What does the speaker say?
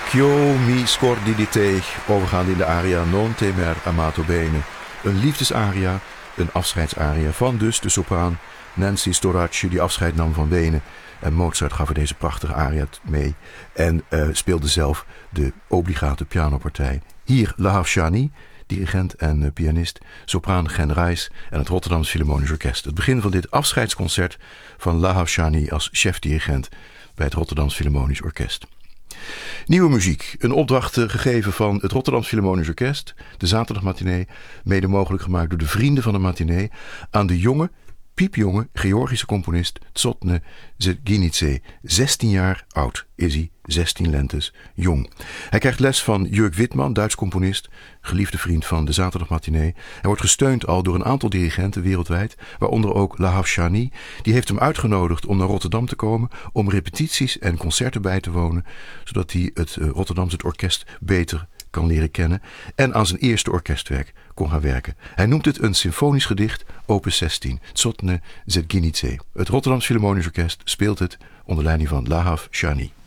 Ch'io mi scordi di te, overgaande in de aria Non temer amato bene. Een liefdesaria, een afscheidsaria van dus de sopraan Nancy Storacci, die afscheid nam van Wenen. En Mozart gaf er deze prachtige aria mee en speelde zelf de obligate pianopartij. Hier Lahav Shani, dirigent en pianist, sopraan Gen Reis en het Rotterdams Philharmonisch Orkest. Het begin van dit afscheidsconcert van Lahav Shani als chefdirigent bij het Rotterdams Philharmonisch Orkest. Nieuwe muziek, een opdracht gegeven van het Rotterdams Philharmonisch Orkest, de zaterdagmatinee, mede mogelijk gemaakt door de vrienden van de matinee, aan de jonge, piepjonge Georgische componist Tzotne Zedginidze. 16 jaar oud is hij, 16 lentes jong. Hij krijgt les van Jörg Wittmann, Duits componist, geliefde vriend van de zaterdagmatinee. Hij wordt gesteund al door een aantal dirigenten wereldwijd, waaronder ook Lahav Shani. Die heeft hem uitgenodigd om naar Rotterdam te komen, om repetities en concerten bij te wonen, zodat hij het Rotterdamse orkest beter kan leren kennen en aan zijn eerste orkestwerk kon gaan werken. Hij noemt het een symfonisch gedicht, opus 16, Tzotne Zedginidze. Het Rotterdams Philharmonisch Orkest speelt het onder leiding van Lahav Shani.